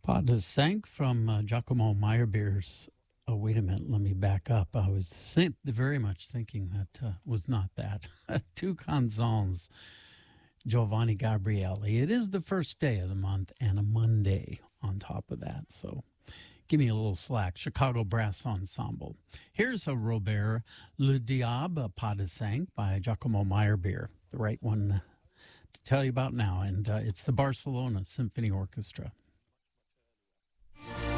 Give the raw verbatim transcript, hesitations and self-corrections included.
Pas de Cinq from uh, Giacomo Meyerbeer's. Oh, wait a minute. Let me back up. I was think, very much thinking that uh, was not that. Two Canzons, Giovanni Gabrielli. It is the first day of the month and a Monday on top of that. So give me a little slack. Chicago Brass Ensemble. Here's a Robert Le Diable, Pas de Cinq by Giacomo Meyerbeer. The right one to tell you about now. And uh, it's the Barcelona Symphony Orchestra.